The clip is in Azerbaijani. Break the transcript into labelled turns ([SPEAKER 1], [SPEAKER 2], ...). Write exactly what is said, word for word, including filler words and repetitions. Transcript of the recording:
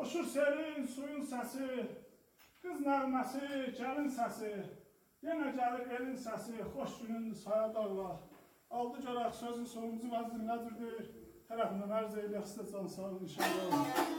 [SPEAKER 1] Coşur selin, suyun səsi, qız nəğməsi, gəlin səsi, yenə gəlir elin səsi, xoş günün saya dağlar. Aldı görək sözün sonuncu vəzir nədirdir? Tərəfindən ərz eylə xüsusən sağ olun inşallah.